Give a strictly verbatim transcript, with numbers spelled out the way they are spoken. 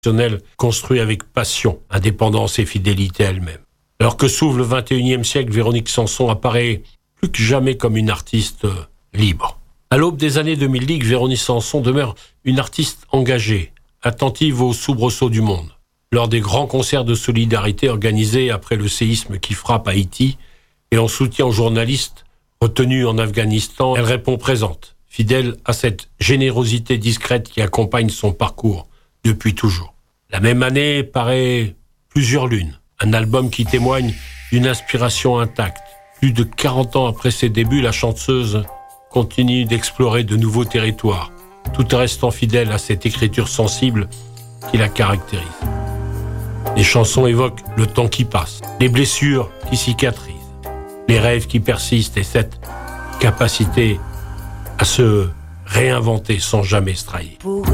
construit avec passion, indépendance et fidélité à elle-même. Alors que s'ouvre le vingt et unième siècle, Véronique Sanson apparaît plus que jamais comme une artiste libre. À l'aube des années deux mille dix, Véronique Sanson demeure une artiste engagée, attentive aux soubresauts du monde. Lors des grands concerts de solidarité organisés après le séisme qui frappe Haïti et en soutien aux journalistes retenus en Afghanistan, elle répond présente, fidèle à cette générosité discrète qui accompagne son parcours depuis toujours. La même année paraît Plusieurs lunes, un album qui témoigne d'une inspiration intacte. Plus de quarante ans après ses débuts, la chanteuse continue d'explorer de nouveaux territoires, tout en restant fidèle à cette écriture sensible qui la caractérise. Les chansons évoquent le temps qui passe, les blessures qui cicatrisent, les rêves qui persistent et cette capacité à se réinventer sans jamais se trahir.